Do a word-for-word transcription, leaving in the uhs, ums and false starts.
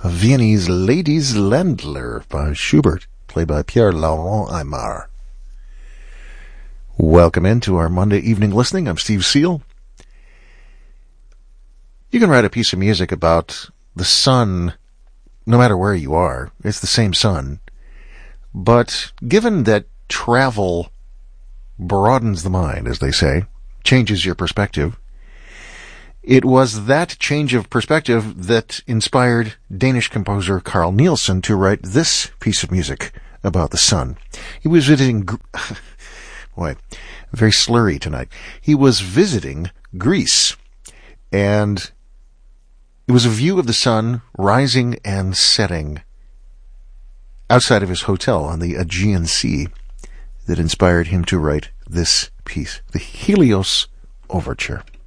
Viennese Ladies Ländler by Schubert, played by Pierre-Laurent Aimar. Welcome into our Monday evening listening. I'm Steve Seal. You can write a piece of music about the sun no matter where you are. It's the same sun. But given that travel broadens the mind, as they say, changes your perspective, it was that change of perspective that inspired Danish composer Carl Nielsen to write this piece of music about the sun. He was visiting... Boy, very slurry tonight. He was visiting Greece, and it was a view of the sun rising and setting outside of his hotel on the Aegean Sea that inspired him to write this piece, the Helios Overture.